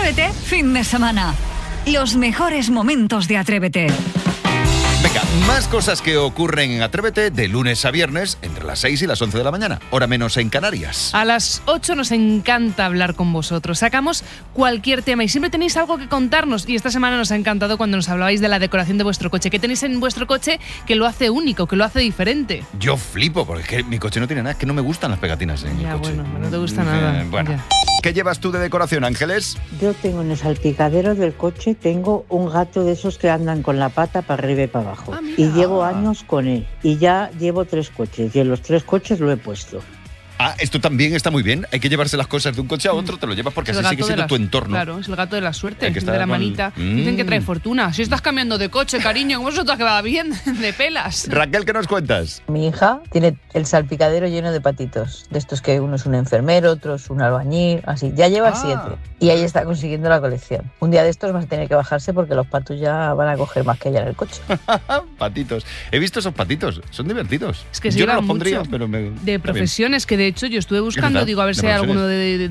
Atrévete, fin de semana. Los mejores momentos de Atrévete. Venga, más cosas que ocurren en Atrévete de lunes a viernes entre las 6 y las 11 de la mañana, hora menos en Canarias. A las 8 nos encanta hablar con vosotros. Sacamos cualquier tema y siempre tenéis algo que contarnos. Y esta semana nos ha encantado cuando nos hablabais de la decoración de vuestro coche. ¿Qué tenéis en vuestro coche que lo hace único, que lo hace diferente? Yo flipo, porque es que mi coche no tiene nada, es que no me gustan las pegatinas en mi coche. Bueno, no te gusta nada. Bueno. Ya. ¿Qué llevas tú de decoración, Ángeles? Yo tengo en el salpicadero del coche, tengo un gato de esos que andan con la pata para arriba y para abajo. Y llevo años con él. Y ya llevo 3 coches. Y en los 3 coches lo he puesto. Ah, esto también está muy bien. Hay que llevarse las cosas de un coche a otro, te lo llevas porque así sigue siendo tu entorno. Claro, es el gato de la suerte, que de la manita. Dicen que trae fortuna. Si estás cambiando de coche, cariño, ¿cómo eso te va bien? De pelas. Raquel, ¿qué nos cuentas? Mi hija tiene el salpicadero lleno de patitos. De estos que uno es un enfermero, otro es un albañil, así. Ya lleva 7. Y ahí está consiguiendo la colección. Un día de estos vas a tener que bajarse porque los patos ya van a coger más que ella en el coche. Patitos. He visto esos patitos. Son divertidos. Es que se yo no lleva los pondría, mucho pero de profesiones, que de hecho yo estuve buscando, digo, a ver si hay alguno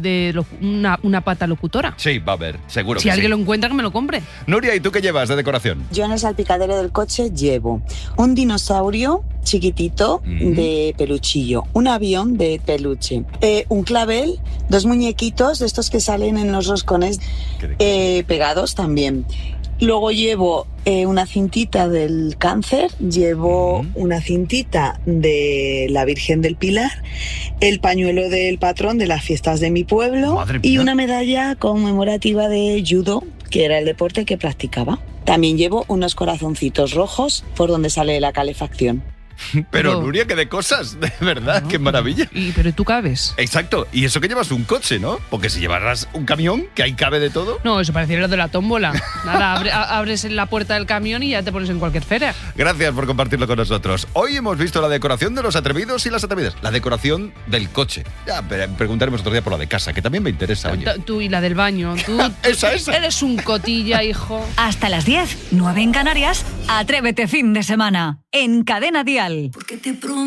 una pata locutora. Sí, va a haber, seguro Si que alguien sí. lo encuentra, que me lo compre. Nuria, ¿y tú qué llevas de decoración? Yo en el salpicadero del coche llevo un dinosaurio chiquitito de peluchillo, un avión de peluche, un clavel, 2 muñequitos de estos que salen en los roscones pegados también. Luego llevo una cintita del cáncer, llevo una cintita de la Virgen del Pilar, el pañuelo del patrón de las fiestas de mi pueblo y una medalla conmemorativa de judo, que era el deporte que practicaba. También llevo unos corazoncitos rojos por donde sale la calefacción. Pero Nuria, qué de cosas, de verdad, qué maravilla. Pero tú cabes. Exacto, y eso que llevas un coche, ¿no? Porque si llevaras un camión, que ahí cabe de todo. No, eso pareciera lo de la tómbola. Nada, abres la puerta del camión y ya te pones en cualquier feria. Gracias por compartirlo con nosotros. Hoy hemos visto la decoración de los atrevidos y las atrevidas. La decoración del coche. Ya preguntaremos otro día por la de casa, que también me interesa. Oye. Tú y la del baño. Tú esa. Eres un cotilla, hijo. Hasta las 10, 9 en Canarias, Atrévete fin de semana. En Cadena Dial. Porque te